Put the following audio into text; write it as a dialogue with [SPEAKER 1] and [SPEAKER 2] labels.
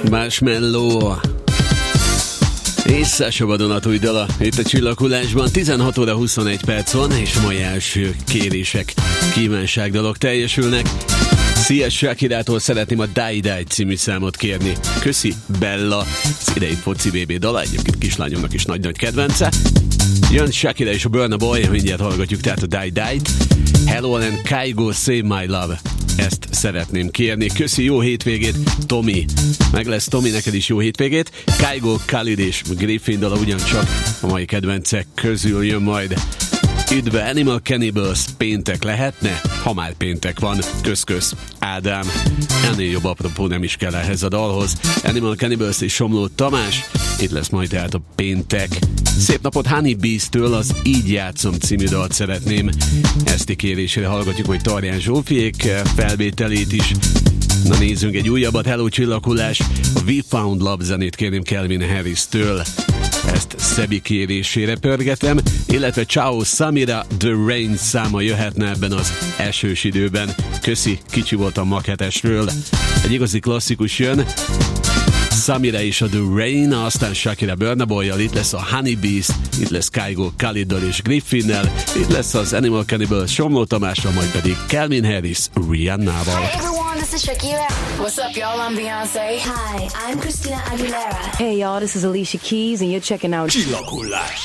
[SPEAKER 1] Marshmello és Sasha vadonatúj dala itt a Csillaghullásban. 16 óra 21 perc van, és mai első kérések, kívánságdalok teljesülnek. Szia, Shakirától szeretném a Die Die című számot kérni. Köszi, Bella. Az idei foci VB dala, egyébként kislányomnak is nagy-nagy kedvence. Jön Shakira és a Burna Boy, mindjárt hallgatjuk tehát a Die Die-t. Hello and Kygo, Save My Love. Ezt szeretném kérni. Köszi, jó hétvégét, Tomi. Meg lesz, Tomi, neked is jó hétvégét. Kygo, Khalid és Griffin dala ugyancsak a mai kedvencek közül jön majd. Üdve, Animal Cannibals, péntek lehetne? Ha már péntek van, kösz-kösz, Ádám. Ennél jobb apropó nem is kell ehhez a dalhoz. Animal Cannibals és Somló Tamás, itt lesz majd tehát a péntek. Szép napot Honey Bees-től az Így játszom című dalt szeretném. Eszti kérésére hallgatjuk, hogy Tarján Zsófiék felvételét is. Na nézzünk egy újabbat, Hello Csillaghullás, a We Found Love zenét kérném Calvin Harris-től. Ezt Szebi kérésére pörgetem, illetve Ciao Samira, The Rain száma jöhetne ebben az esős időben. Köszi, kicsi voltam Maghetesről. Egy igazi klasszikus jön, Samira és a The Rain, aztán Shakira Burna Boy-jal, itt lesz a Honey Bees, itt lesz Kygo Khaliddal és Griffinnel, itt lesz az Animal Cannibal Somló Tamással, majd pedig Calvin Harris Rihannával.
[SPEAKER 2] Hi everyone, this is Shakira. What's up y'all, I'm Beyoncé. Hi, I'm Christina Aguilera.
[SPEAKER 3] Hey y'all, this is Alicia Keys and you're checking out
[SPEAKER 4] Csillaghullás.